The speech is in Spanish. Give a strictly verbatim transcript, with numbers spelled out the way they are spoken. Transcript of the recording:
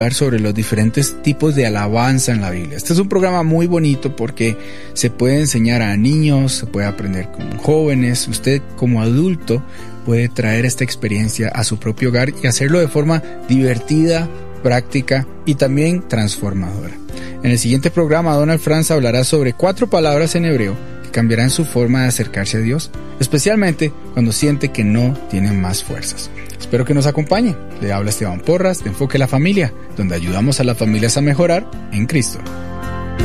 sobre los diferentes tipos de alabanza en la Biblia. Este es un programa muy bonito porque se puede enseñar a niños, se puede aprender con jóvenes. Usted como adulto puede traer esta experiencia a su propio hogar y hacerlo de forma divertida, práctica y también transformadora. En el siguiente programa, Donald Franz hablará sobre cuatro palabras en hebreo que cambiarán su forma de acercarse a Dios, especialmente cuando siente que no tiene más fuerzas. Espero que nos acompañe. Le habla Esteban Porras de Enfoque la Familia, donde ayudamos a las familias a mejorar en Cristo.